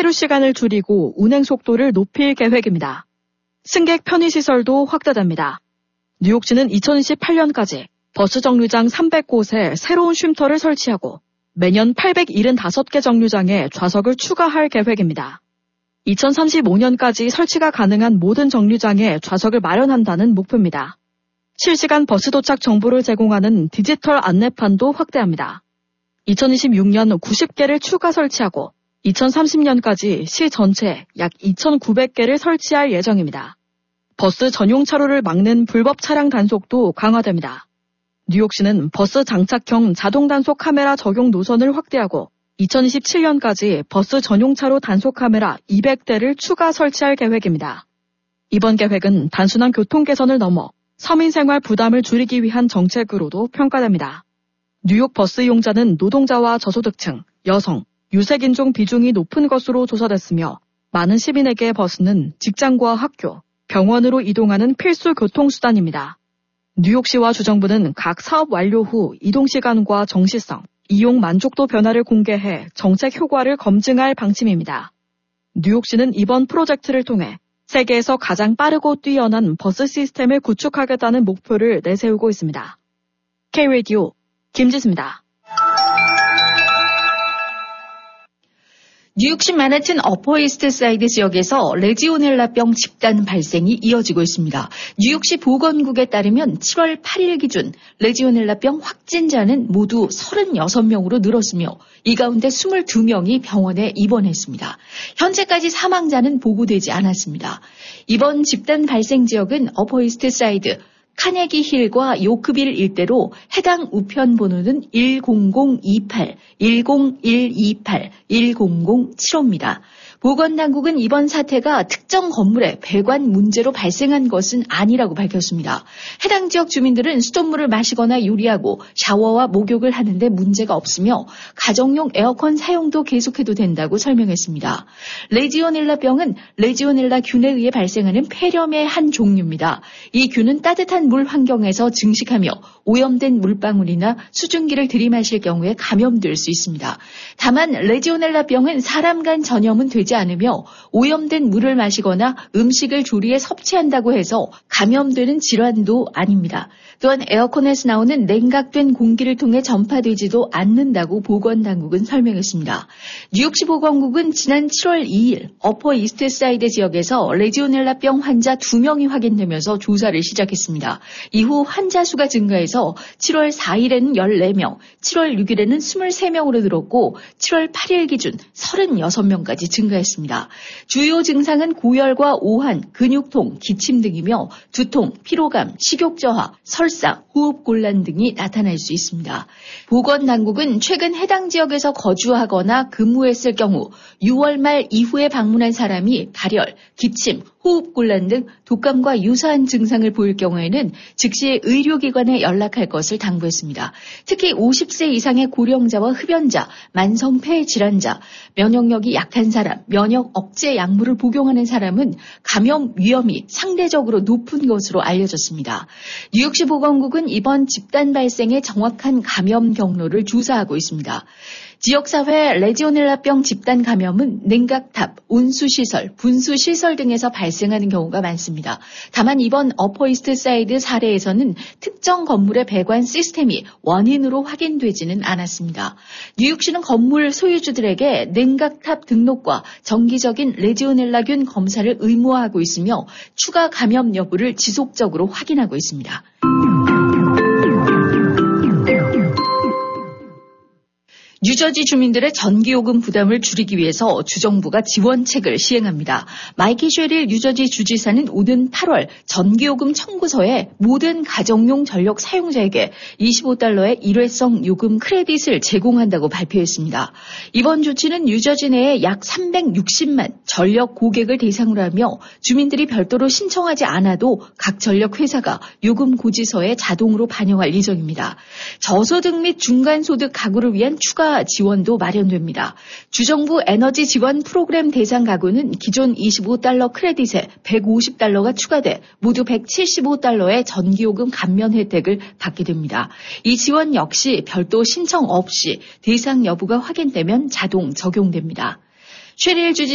하루 시간을 줄이고 운행 속도를 높일 계획입니다. 승객 편의시설도 확대됩니다. 뉴욕시는 2028년까지 버스 정류장 300곳에 새로운 쉼터를 설치하고 매년 875개 정류장에 좌석을 추가할 계획입니다. 2035년까지 설치가 가능한 모든 정류장에 좌석을 마련한다는 목표입니다. 실시간 버스 도착 정보를 제공하는 디지털 안내판도 확대합니다. 2026년 90개를 추가 설치하고 2030년까지 시 전체에 약 2,900개를 설치할 예정입니다. 버스 전용 차로를 막는 불법 차량 단속도 강화됩니다. 뉴욕시는 버스 장착형 자동 단속 카메라 적용 노선을 확대하고 2027년까지 버스 전용 차로 단속 카메라 200대를 추가 설치할 계획입니다. 이번 계획은 단순한 교통 개선을 넘어 서민 생활 부담을 줄이기 위한 정책으로도 평가됩니다. 뉴욕 버스 이용자는 노동자와 저소득층, 여성, 유색인종 비중이 높은 것으로 조사됐으며 많은 시민에게 버스는 직장과 학교, 병원으로 이동하는 필수 교통수단입니다. 뉴욕시와 주정부는 각 사업 완료 후 이동시간과 정시성, 이용 만족도 변화를 공개해 정책 효과를 검증할 방침입니다. 뉴욕시는 이번 프로젝트를 통해 세계에서 가장 빠르고 뛰어난 버스 시스템을 구축하겠다는 목표를 내세우고 있습니다. K-Radio 김지수입니다. 뉴욕시 맨해튼 어퍼 이스트 사이드 지역에서 레지오넬라병 집단 발생이 이어지고 있습니다. 뉴욕시 보건국에 따르면 7월 8일 기준 레지오넬라병 확진자는 모두 36명으로 늘었으며 이 가운데 22명이 병원에 입원했습니다. 현재까지 사망자는 보고되지 않았습니다. 이번 집단 발생 지역은 어퍼 이스트 사이드, 카네기 힐과 요크빌 일대로 해당 우편 번호는 10028, 10128, 1007호입니다. 보건당국은 이번 사태가 특정 건물의 배관 문제로 발생한 것은 아니라고 밝혔습니다. 해당 지역 주민들은 수돗물을 마시거나 요리하고 샤워와 목욕을 하는데 문제가 없으며 가정용 에어컨 사용도 계속해도 된다고 설명했습니다. 레지오넬라병은 레지오넬라 균에 의해 발생하는 폐렴의 한 종류입니다. 이 균은 따뜻한 물 환경에서 증식하며 오염된 물방울이나 수증기를 들이마실 경우에 감염될 수 있습니다. 다만 레지오넬라병은 사람 간 전염은 되지 않으며 오염된 물을 마시거나 음식을 조리해 섭취한다고 해서 감염되는 질환도 아닙니다. 또한 에어컨에서 나오는 냉각된 공기를 통해 전파되지도 않는다고 보건당국은 설명했습니다. 뉴욕시 보건국은 지난 7월 2일 어퍼 이스트 사이드 지역에서 레지오넬라병 환자 2명이 확인되면서 조사를 시작했습니다. 이후 환자 수가 증가해서 7월 4일에는 14명, 7월 6일에는 23명으로 늘었고 7월 8일 기준 36명까지 증가했습니다. 주요 증상은 고열과 오한, 근육통, 기침 등이며 두통, 피로감, 식욕 저하, 설사, 호흡곤란 등이 나타날 수 있습니다. 보건당국은 최근 해당 지역에서 거주하거나 근무했을 경우 6월 말 이후에 방문한 사람이 발열, 기침, 호흡곤란 등 독감과 유사한 증상을 보일 경우에는 즉시 의료기관에 연락할 것을 당부했습니다. 특히 50세 이상의 고령자와 흡연자, 만성폐 질환자, 면역력이 약한 사람, 면역 억제 약물을 복용하는 사람은 감염 위험이 상대적으로 높은 것으로 알려졌습니다. 뉴욕시 보건국은 이번 집단 발생의 정확한 감염 경로를 조사하고 있습니다. 지역사회 레지오넬라병 집단 감염은 냉각탑, 온수시설, 분수시설 등에서 발생하는 경우가 많습니다. 다만 이번 어퍼이스트 사이드 사례에서는 특정 건물의 배관 시스템이 원인으로 확인되지는 않았습니다. 뉴욕시는 건물 소유주들에게 냉각탑 등록과 정기적인 레지오넬라균 검사를 의무화하고 있으며 추가 감염 여부를 지속적으로 확인하고 있습니다. 뉴저지 주민들의 전기요금 부담을 줄이기 위해서 주정부가 지원책을 시행합니다. 마이키 쉐릴 뉴저지 주지사는 오는 8월 전기요금 청구서에 모든 가정용 전력 사용자에게 $25의 일회성 요금 크레딧을 제공한다고 발표했습니다. 이번 조치는 뉴저지 내에 약 360만 전력 고객을 대상으로 하며 주민들이 별도로 신청하지 않아도 각 전력 회사가 요금 고지서에 자동으로 반영할 예정입니다. 저소득 및 중간소득 가구를 위한 추가 지원도 마련됩니다. 주정부 에너지 지원 프로그램 대상 가구는 기존 $25 크레딧에 $150가 추가돼 모두 $175의 전기요금 감면 혜택을 받게 됩니다. 이 지원 역시 별도 신청 없이 대상 여부가 확인되면 자동 적용됩니다. 쉐릴 주지